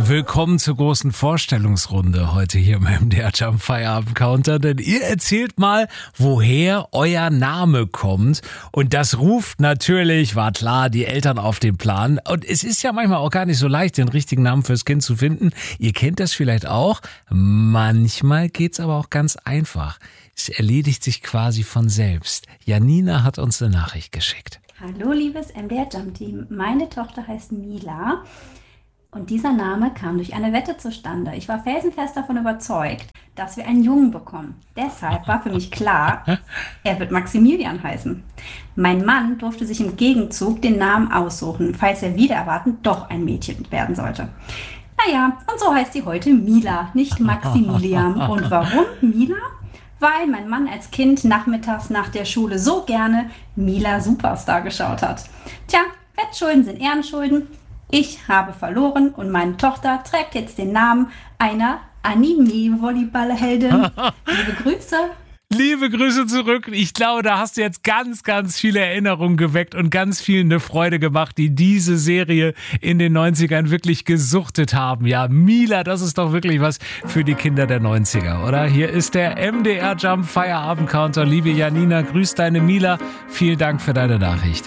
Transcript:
Willkommen zur großen Vorstellungsrunde heute hier im MDR Jump Feierabend Counter, denn ihr erzählt mal, woher euer Name kommt und das ruft natürlich, war klar, die Eltern auf den Plan und es ist ja manchmal auch gar nicht so leicht, den richtigen Namen fürs Kind zu finden. Ihr kennt das vielleicht auch, manchmal geht's aber auch ganz einfach. Es erledigt sich quasi von selbst. Janina hat uns eine Nachricht geschickt. Hallo liebes MDR Jump Team, meine Tochter heißt Mila. Und dieser Name kam durch eine Wette zustande. Ich war felsenfest davon überzeugt, dass wir einen Jungen bekommen. Deshalb war für mich klar, er wird Maximilian heißen. Mein Mann durfte sich im Gegenzug den Namen aussuchen, falls er wider erwarten doch ein Mädchen werden sollte. Naja, und so heißt sie heute Mila, nicht Maximilian. Und warum Mila? Weil mein Mann als Kind nachmittags nach der Schule so gerne Mila Superstar geschaut hat. Tja, Wettschulden sind Ehrenschulden. Ich habe verloren und meine Tochter trägt jetzt den Namen einer Anime-Volleyballheldin. Liebe Grüße. Liebe Grüße zurück. Ich glaube, da hast du jetzt ganz, ganz viele Erinnerungen geweckt und ganz vielen eine Freude gemacht, die diese Serie in den 90ern wirklich gesuchtet haben. Ja, Mila, das ist doch wirklich was für die Kinder der 90er, oder? Hier ist der MDR Jump Feierabend Counter. Liebe Janina, grüß deine Mila. Vielen Dank für deine Nachricht.